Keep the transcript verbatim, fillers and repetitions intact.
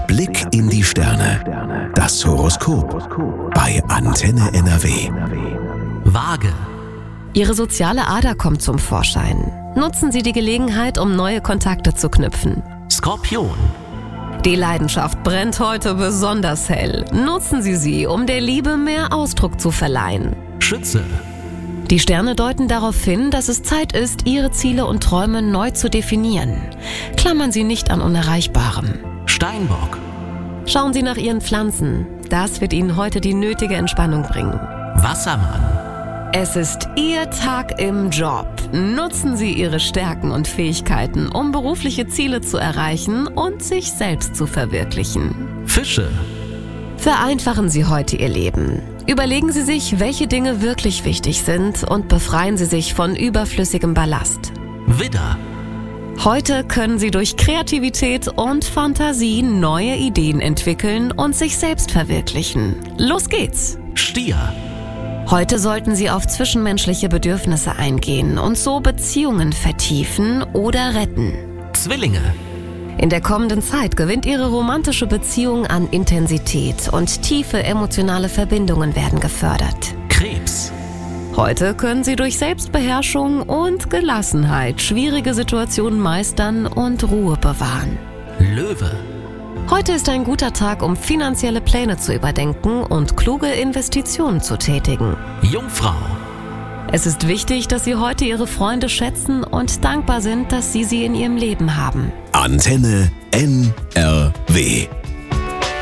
Blick in die Sterne. Das Horoskop bei Antenne N R W. Waage. Ihre soziale Ader kommt zum Vorschein. Nutzen Sie die Gelegenheit, um neue Kontakte zu knüpfen. Skorpion. Die Leidenschaft brennt heute besonders hell. Nutzen Sie sie, um der Liebe mehr Ausdruck zu verleihen. Schütze. Die Sterne deuten darauf hin, dass es Zeit ist, Ihre Ziele und Träume neu zu definieren. Klammern Sie nicht an Unerreichbarem. Steinbock. Schauen Sie nach Ihren Pflanzen. Das wird Ihnen heute die nötige Entspannung bringen. Wassermann. Es ist Ihr Tag im Job. Nutzen Sie Ihre Stärken und Fähigkeiten, um berufliche Ziele zu erreichen und sich selbst zu verwirklichen. Fische. Vereinfachen Sie heute Ihr Leben. Überlegen Sie sich, welche Dinge wirklich wichtig sind und befreien Sie sich von überflüssigem Ballast. Widder. Heute können Sie durch Kreativität und Fantasie neue Ideen entwickeln und sich selbst verwirklichen. Los geht's! Stier. Heute sollten Sie auf zwischenmenschliche Bedürfnisse eingehen und so Beziehungen vertiefen oder retten. Zwillinge. In der kommenden Zeit gewinnt Ihre romantische Beziehung an Intensität und tiefe emotionale Verbindungen werden gefördert. Krebs. Heute können Sie durch Selbstbeherrschung und Gelassenheit schwierige Situationen meistern und Ruhe bewahren. Löwe. Heute ist ein guter Tag, um finanzielle Pläne zu überdenken und kluge Investitionen zu tätigen. Jungfrau. Es ist wichtig, dass Sie heute Ihre Freunde schätzen und dankbar sind, dass Sie sie in Ihrem Leben haben. Antenne N R W.